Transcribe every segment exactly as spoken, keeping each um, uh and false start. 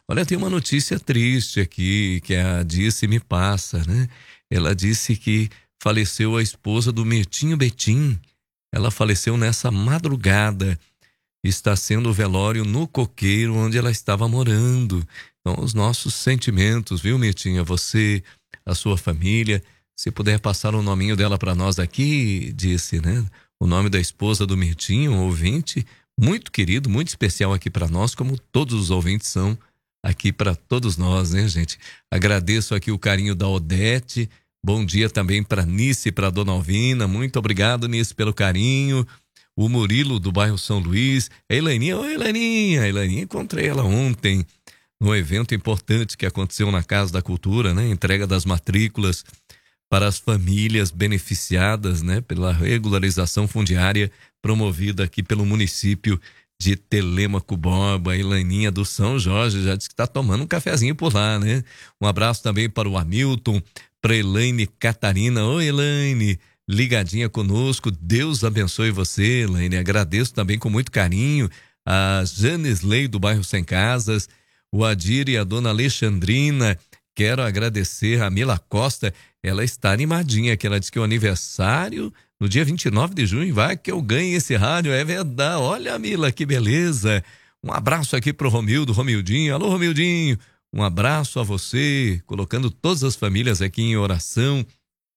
Olha, tem uma notícia triste aqui que a Disse me passa, né? Ela disse que faleceu a esposa do Mirtinho Betim. Ela faleceu nessa madrugada. Está sendo o velório no coqueiro onde ela estava morando. Então, os nossos sentimentos, viu, Mirtinha? Você, a sua família. Se puder passar o nominho dela para nós aqui, Disse, né? O nome da esposa do Mirtinho, um ouvinte muito querido, muito especial aqui para nós, como todos os ouvintes são aqui para todos nós, né, gente? Agradeço aqui o carinho da Odete. Bom dia também para Nice e para Dona Alvina. Muito obrigado, Nice, pelo carinho. O Murilo, do bairro São Luís. A Elaninha, oi, Elaninha. A Elaninha, encontrei ela ontem no evento importante que aconteceu na Casa da Cultura, né? Entrega das matrículas para as famílias beneficiadas, né? Pela regularização fundiária promovida aqui pelo município de Telêmaco Borba. A Elaninha do São Jorge já disse que está tomando um cafezinho por lá, né? Um abraço também para o Hamilton, para Elaine Catarina. Oi, Elaine, ligadinha conosco. Deus abençoe você, Elaine. Agradeço também com muito carinho a Janesley do bairro Sem Casas, o Adir e a dona Alexandrina. Quero agradecer a Mila Costa. Ela está animadinha, que ela disse que o aniversário no dia vinte e nove de junho vai que eu ganhe esse rádio. É verdade. Olha, Mila, que beleza. Um abraço aqui pro Romildo, Romildinho. Alô, Romildinho. Um abraço a você, colocando todas as famílias aqui em oração.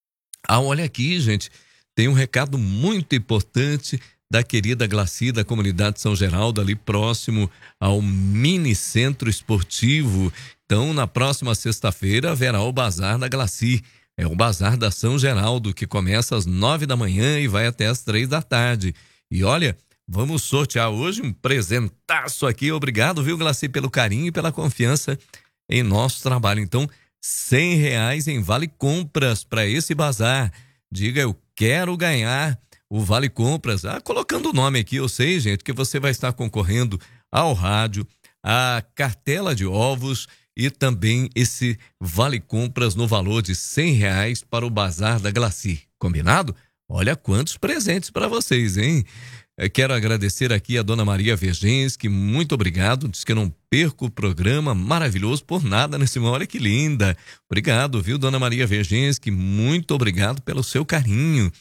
Ah, olha aqui, gente. Tem um recado muito importante da querida Glaci, da comunidade São Geraldo, ali próximo ao mini centro esportivo. Então, na próxima sexta-feira haverá o Bazar da Glaci. É o Bazar da São Geraldo, que começa às nove da manhã e vai até às três da tarde. E olha, vamos sortear hoje um presentaço aqui. Obrigado, viu, Glaci, pelo carinho e pela confiança em nosso trabalho. Então, cem reais em Vale Compras para esse bazar. Diga, eu quero ganhar o Vale Compras. Ah, colocando o nome aqui, eu sei, gente, que você vai estar concorrendo ao rádio, à cartela de ovos e também esse Vale Compras no valor de cem reais para o Bazar da Glaci. Combinado? Olha quantos presentes para vocês, hein? Eu quero agradecer aqui a dona Maria Vergenski, muito obrigado. Diz que eu não perco o programa, maravilhoso, por nada nesse momento. Olha que linda. Obrigado, viu, dona Maria Vergenski? Muito obrigado pelo seu carinho.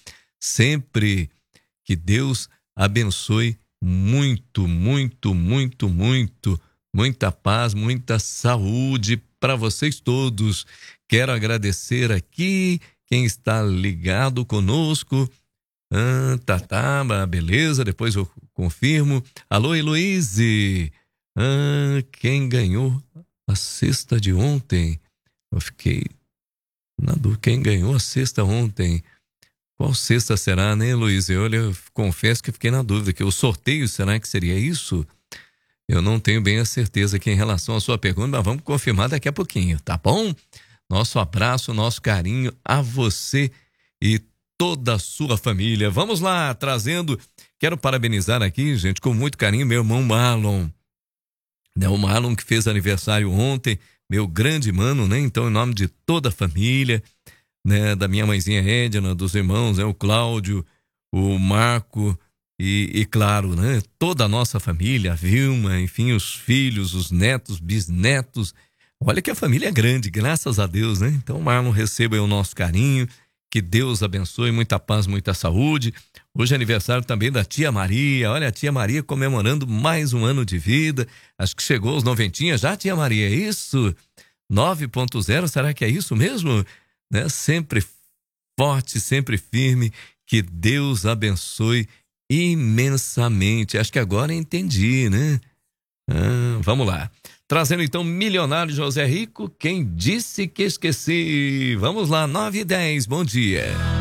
Sempre que Deus abençoe muito, muito, muito, muito. Muita paz, muita saúde para vocês todos. Quero agradecer aqui quem está ligado conosco. Ah, tá, tá, beleza, depois eu confirmo. Alô, Heloíse. Ah, quem ganhou a cesta de ontem? Eu fiquei na dúvida. Quem ganhou a cesta ontem? Qual cesta será, né, Heloíse? Olha, eu confesso que fiquei na dúvida. Que o sorteio, será que seria isso? Eu não tenho bem a certeza aqui em relação à sua pergunta, mas vamos confirmar daqui a pouquinho, tá bom? Nosso abraço, nosso carinho a você e toda a sua família. Vamos lá, trazendo, quero parabenizar aqui, gente, com muito carinho, meu irmão Marlon. Né, o Marlon que fez aniversário ontem, meu grande mano, né? Então, em nome de toda a família, né? Da minha mãezinha Edna, dos irmãos, né? O Cláudio, o Marco... E, e claro, né, toda a nossa família, a Vilma, enfim, os filhos, os netos, bisnetos. Olha que a família é grande, graças a Deus, né? Então, Marlon, receba aí o nosso carinho, que Deus abençoe, muita paz, muita saúde. Hoje é aniversário também da tia Maria. Olha, a tia Maria comemorando mais um ano de vida. Acho que chegou aos noventinhas já, tia Maria, é isso? nove ponto zero, será que é isso mesmo? Né? Sempre forte, sempre firme. Que Deus abençoe imensamente. Acho que agora entendi, né? Ah, vamos lá. Trazendo então Milionário José Rico, quem disse que esqueci. Vamos lá, nove e dez, bom dia.